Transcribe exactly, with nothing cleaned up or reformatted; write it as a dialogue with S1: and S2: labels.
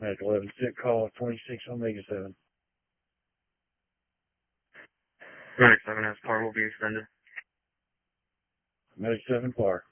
S1: Medic eleven six, call twenty-six Omega seven.
S2: Medic seven S, car will be extended.
S1: Medic seven, par.